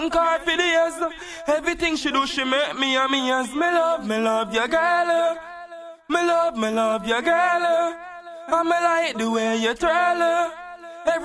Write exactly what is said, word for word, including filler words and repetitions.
car for the years. Everything she do, she make me and me as me love, me love your girl. Me love, me love your girl. And me like the way you twirl.